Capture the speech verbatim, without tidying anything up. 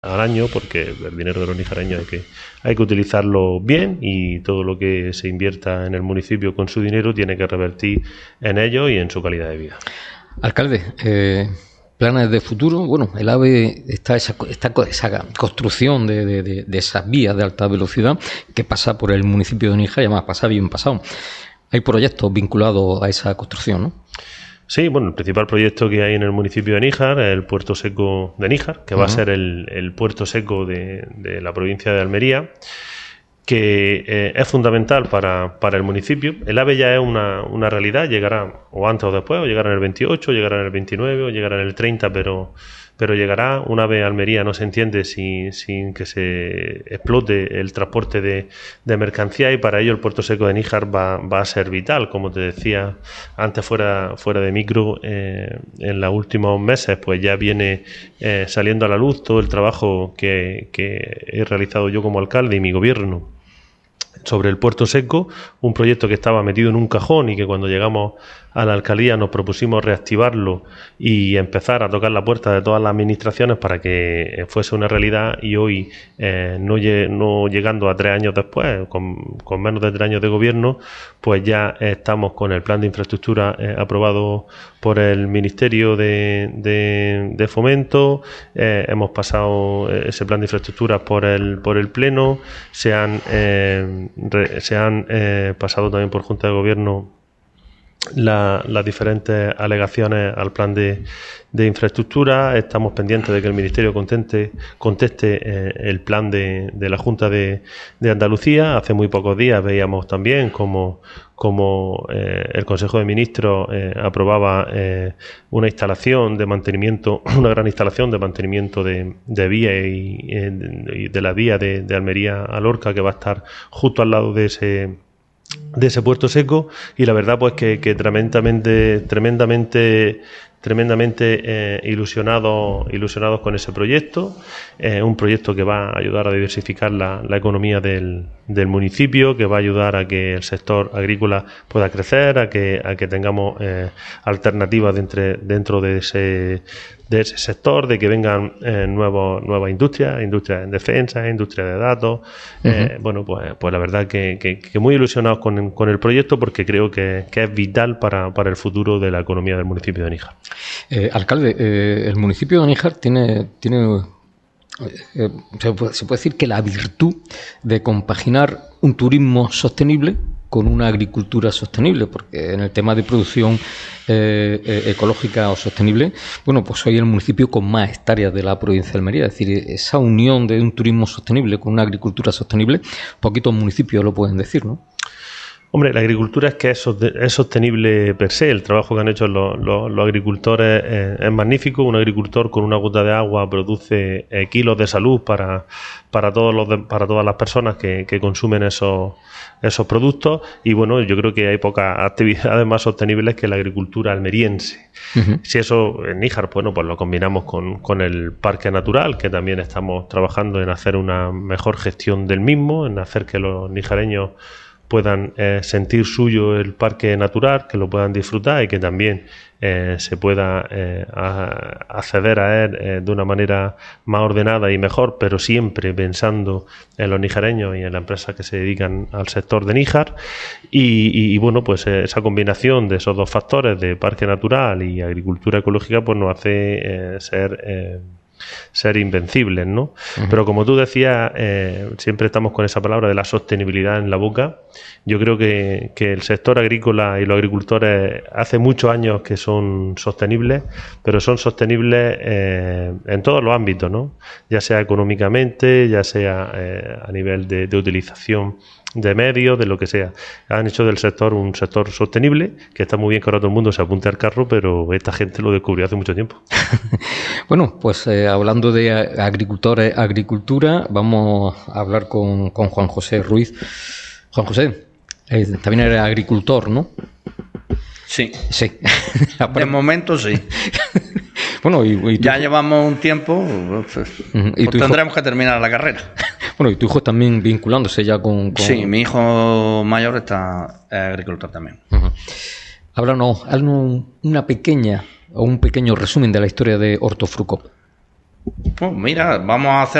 al año, porque el dinero de los nijareños hay que, hay que utilizarlo bien, y todo lo que se invierta en el municipio con su dinero tiene que revertir en ellos y en su calidad de vida. Alcalde, eh, planes de futuro. Bueno, el AVE está esa, está esa construcción de, de, de, de esas vías de alta velocidad que pasa por el municipio de Níjar, y además pasa bien pasado. Hay proyectos vinculados a esa construcción, ¿no? Sí, bueno, el principal proyecto que hay en el municipio de Níjar es el puerto seco de Níjar, que uh-huh. va a ser el, el puerto seco de, de la provincia de Almería, que eh, es fundamental para, para el municipio. El AVE ya es una, una realidad, llegará o antes o después, o llegará en el veintiocho, llegará en el veintinueve, o llegará en el treinta, pero... pero llegará. Un AVE a Almería no se entiende sin, sin que se explote el transporte de, de mercancía, y para ello el puerto seco de Níjar va, va a ser vital. Como te decía antes fuera, fuera de micro, eh, en los últimos meses pues ya viene eh, saliendo a la luz todo el trabajo que, que he realizado yo como alcalde y mi gobierno sobre el puerto seco, un proyecto que estaba metido en un cajón y que cuando llegamos a la alcaldía nos propusimos reactivarlo y empezar a tocar la puerta de todas las administraciones para que fuese una realidad, y hoy eh, no, no llegando a tres años después, con, con menos de tres años de gobierno, pues ya estamos con el plan de infraestructura eh, aprobado por el Ministerio de, de, de Fomento. Eh, hemos pasado ese plan de infraestructuras por el, por el Pleno, se han, eh, re, se han eh, pasado también por Junta de Gobierno La, las diferentes alegaciones al plan de, de infraestructura. Estamos pendientes de que el Ministerio contente, conteste eh, el plan de, de la Junta de, de Andalucía. Hace muy pocos días veíamos también como, como eh, el Consejo de Ministros eh, aprobaba eh, una instalación de mantenimiento, una gran instalación de mantenimiento de, de vías y, y de la vía de, de Almería a Lorca, que va a estar justo al lado de ese de ese puerto seco. Y la verdad pues que, que tremendamente tremendamente tremendamente eh, ilusionados ilusionados con ese proyecto. Es eh, un proyecto que va a ayudar a diversificar la, la economía del, del municipio, que va a ayudar a que el sector agrícola pueda crecer, a que a que tengamos eh, alternativas dentro, dentro de ese de ese sector, de que vengan eh, nuevos, nuevas industrias, industrias en defensa, industrias de datos. Uh-huh. Eh, bueno, pues, pues la verdad que, que, que muy ilusionados con, con el proyecto, porque creo que, que es vital para, para el futuro de la economía del municipio de Níjar. Eh, alcalde, eh, el municipio de Níjar tiene, tiene eh, se, puede, se puede decir que la virtud de compaginar un turismo sostenible con una agricultura sostenible, porque en el tema de producción eh, eh, ecológica o sostenible, bueno, pues soy el municipio con más hectáreas de la provincia de Almería. Es decir, esa unión de un turismo sostenible con una agricultura sostenible, poquitos municipios lo pueden decir, ¿no? Hombre, la agricultura es que es, es sostenible per se. El trabajo que han hecho los, los, los agricultores es, es magnífico. Un agricultor con una gota de agua produce eh, kilos de salud para, para, todos los de, para todas las personas que, que consumen esos, esos productos. Y bueno, yo creo que hay pocas actividades más sostenibles que la agricultura almeriense. Uh-huh. Si eso en Níjar, bueno, pues lo combinamos con, con el parque natural, que también estamos trabajando en hacer una mejor gestión del mismo, en hacer que los nijareños puedan eh, sentir suyo el parque natural, que lo puedan disfrutar y que también eh, se pueda eh, a, acceder a él eh, de una manera más ordenada y mejor, pero siempre pensando en los nijareños y en las empresas que se dedican al sector de Níjar. Y, y, y bueno, pues eh, esa combinación de esos dos factores, de parque natural y agricultura ecológica, pues nos hace eh, ser... Eh, ser invencibles, ¿no? Uh-huh. Pero como tú decías, eh, siempre estamos con esa palabra de la sostenibilidad en la boca. Yo creo que, que el sector agrícola y los agricultores hace muchos años que son sostenibles, pero son sostenibles eh, en todos los ámbitos, ¿no? Ya sea económicamente, ya sea eh, a nivel de, de utilización de medios, de lo que sea. Han hecho del sector un sector sostenible, que está muy bien que ahora todo el mundo se apunte al carro, pero esta gente lo descubrió hace mucho tiempo. Bueno, pues eh, hablando de agricultores, agricultura, vamos a hablar con, con Juan José Ruiz. Juan José, eh, también eres agricultor, ¿no? Sí. Sí. De momento sí. Bueno, y, y ya llevamos un tiempo, pues, uh-huh. ¿Y pues tendremos hijo? que terminar la carrera. Bueno, y tu hijo también vinculándose ya con... con... Sí, mi hijo mayor está es agricultor también. Uh-huh. Háblanos, haznos una pequeña o un pequeño resumen de la historia de Hortofrucop. Pues mira, vamos a hacer